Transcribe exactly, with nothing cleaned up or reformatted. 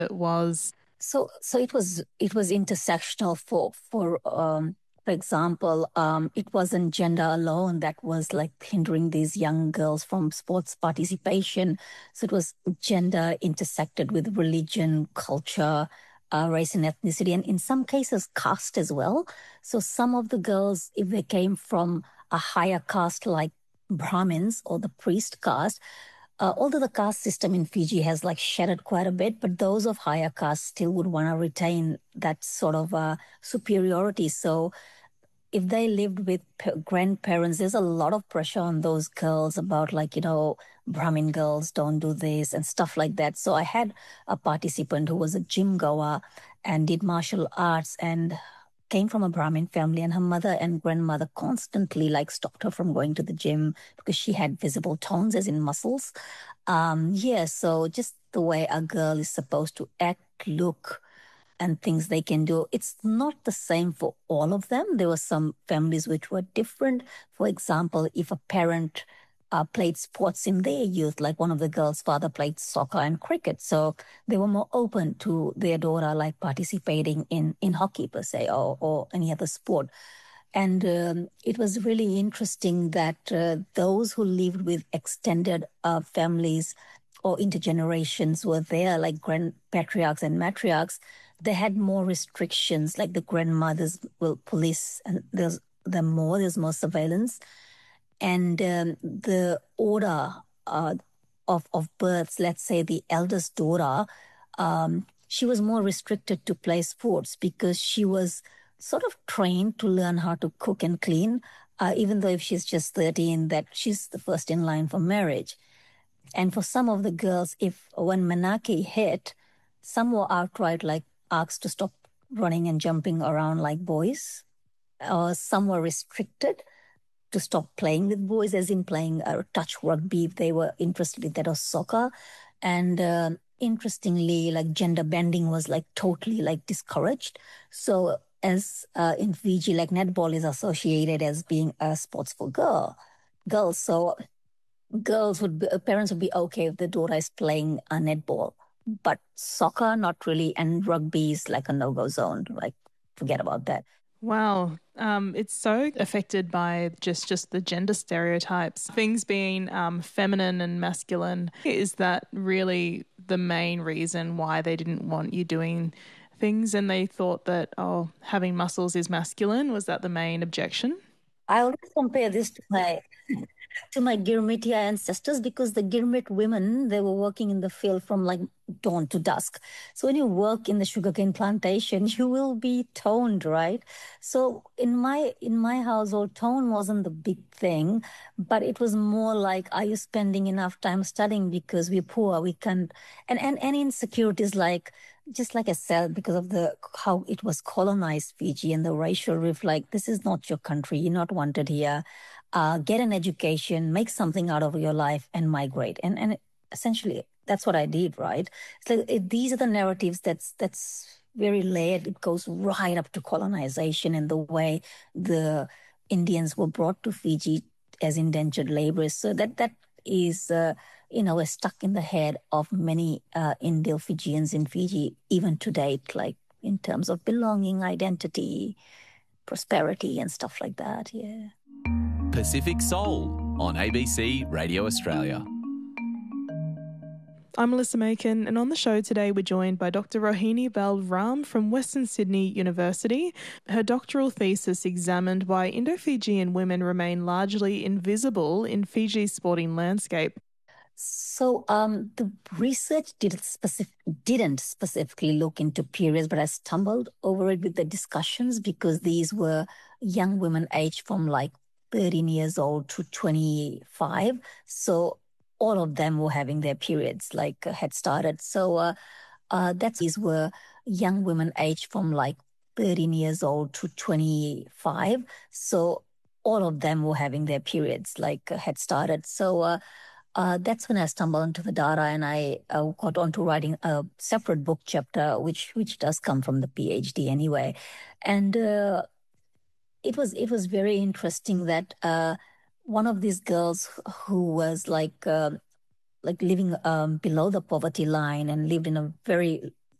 it was. So, so it was it was intersectional for for um, for example, um, it wasn't gender alone that was like hindering these young girls from sports participation. So it was gender intersected with religion, culture, uh, race and ethnicity, and in some cases caste as well. So some of the girls, if they came from a higher caste like Brahmins or the priest caste, uh, although the caste system in Fiji has like shattered quite a bit, but those of higher caste still would want to retain that sort of uh, superiority. So if they lived with p- grandparents, there's a lot of pressure on those girls about like, you know, Brahmin girls don't do this and stuff like that. So I had a participant who was a gym goer and did martial arts and came from a Brahmin family, and her mother and grandmother constantly like stopped her from going to the gym because she had visible tones as in muscles. Um, yeah, so just the way a girl is supposed to act, look, and things they can do. It's not the same for all of them. There were some families which were different. For example, if a parent uh, played sports in their youth, like one of the girls' father played soccer and cricket, so they were more open to their daughter like participating in in hockey per se or or any other sport. And um, it was really interesting that uh, those who lived with extended uh, families or intergenerations were there, like grand patriarchs and matriarchs, they had more restrictions, like the grandmothers will police, and there's the more, there's more surveillance. And um, the order uh, of, of births, let's say the eldest daughter, um, she was more restricted to play sports because she was sort of trained to learn how to cook and clean, uh, even though if she's just thirteen, that she's the first in line for marriage. And for some of the girls, if when Manaki hit, some were outright like asked to stop running and jumping around like boys, or some were restricted to stop playing with boys, as in playing uh, touch rugby if they were interested in that, or soccer. And uh, interestingly, like gender bending was like totally like discouraged. So as uh, in Fiji, like netball is associated as being a sports for girl girls. So girls would be, uh, parents would be okay if the daughter is playing a netball, but soccer not really, and rugby is like a no-go zone. Like forget about that. Wow. Um, it's so affected by just, just the gender stereotypes. Things being um, feminine and masculine. Is that really the main reason why they didn't want you doing things and they thought that, oh, having muscles is masculine? Was that the main objection? I always compare this to my to my Girmitia ancestors, because the Girmit women, they were working in the field from like dawn to dusk. So when you work in the sugarcane plantation, you will be toned, right? So in my in my household, tone wasn't the big thing, but it was more like, are you spending enough time studying because we're poor? We can't, and and, and insecurities like, just like I said, because of the how it was colonized Fiji and the racial rift, like this is not your country, you're not wanted here. Uh, get an education, make something out of your life, and migrate. And and essentially, that's what I did. Right? So it, these are the narratives that's that's very layered. It goes right up to colonization and the way the Indians were brought to Fiji as indentured laborers. So that that is. Uh, you know, stuck in the head of many uh, Indo Fijians in Fiji, even to date, like in terms of belonging, identity, prosperity, and stuff like that. Yeah. Pacific Soul on A B C Radio Australia. I'm Melissa Macon, and on the show today we're joined by Doctor Rohini Balram from Western Sydney University. Her doctoral thesis examined why Indo-Fijian women remain largely invisible in Fiji's sporting landscape. So um, the research did specific, didn't specifically look into periods, but I stumbled over it with the discussions because these were young women aged from like thirteen years old to twenty-five. So all of them were having their periods, like uh, had started. So uh, uh, that's these were young women aged from like thirteen years old to twenty-five. So all of them were having their periods, like uh, had started. So uh, uh, that's when I stumbled into the data, and I uh, got onto writing a separate book chapter, which which does come from the PhD anyway. And uh, it was it was very interesting that uh, one of these girls who was like uh, like living um, below the poverty line and lived in a very